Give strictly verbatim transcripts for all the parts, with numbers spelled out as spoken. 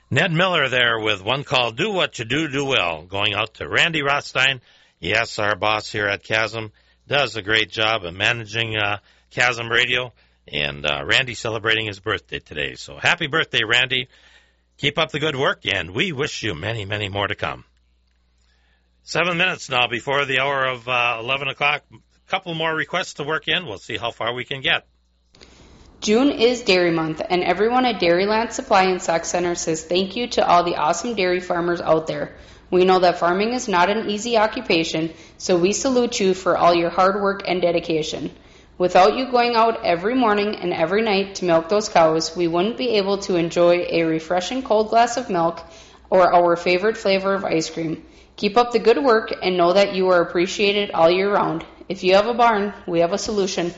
Ned Miller there with one called Do What You Do, Do Well, going out to Randy Rothstein. Yes, our boss here at Chasm does a great job of managing uh, Chasm Radio, and uh, Randy celebrating his birthday today. So happy birthday, Randy. Keep up the good work, and we wish you many, many more to come. Seven minutes now before the hour of uh, eleven o'clock. A couple more requests to work in. We'll see how far we can get. June is Dairy Month, and everyone at Dairyland Supply and Stock Center says thank you to all the awesome dairy farmers out there. We know that farming is not an easy occupation, so we salute you for all your hard work and dedication. Without you going out every morning and every night to milk those cows, we wouldn't be able to enjoy a refreshing cold glass of milk or our favorite flavor of ice cream. Keep up the good work and know that you are appreciated all year round. If you have a barn, we have a solution.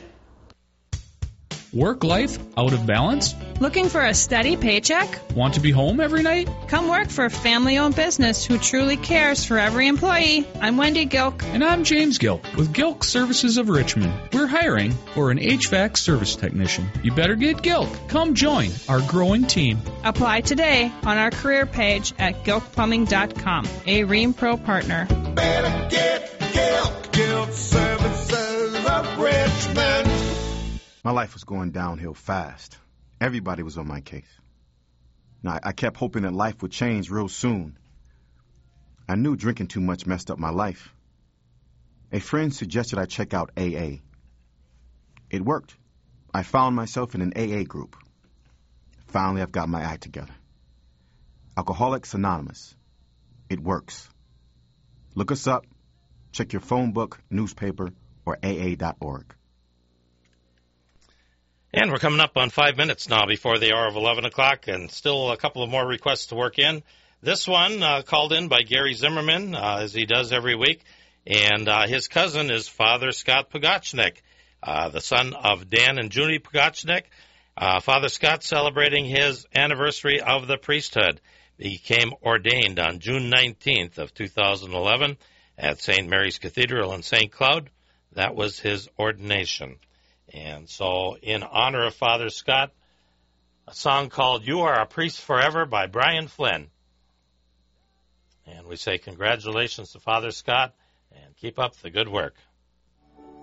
Work life out of balance? Looking for a steady paycheck? Want to be home every night? Come work for a family-owned business who truly cares for every employee. I'm Wendy Gilk. And I'm James Gilk with Gilk Services of Richmond. We're hiring for an H V A C service technician. You better get Gilk. Come join our growing team. Apply today on our career page at gilk plumbing dot com, a Ream Pro partner. Better get Gilk. Gilk Services of Richmond. My life was going downhill fast. Everybody was on my case. Now, I kept hoping that life would change real soon. I knew drinking too much messed up my life. A friend suggested I check out A A. It worked. I found myself in an A A group. Finally, I've got my act together. Alcoholics Anonymous. It works. Look us up, check your phone book, newspaper, or A A dot org. And we're coming up on five minutes now before the hour of eleven o'clock, and still a couple of more requests to work in. This one uh, called in by Gary Zimmerman, uh, as he does every week, and uh, his cousin is Father Scott Pogachnik, uh, the son of Dan and Junie Pogachnik. Uh, Father Scott celebrating his anniversary of the priesthood. He became ordained on June nineteenth of two thousand eleven at Saint Mary's Cathedral in Saint Cloud. That was his ordination. And so, in honor of Father Scott, a song called You Are a Priest Forever by Brian Flynn. And we say congratulations to Father Scott, and keep up the good work.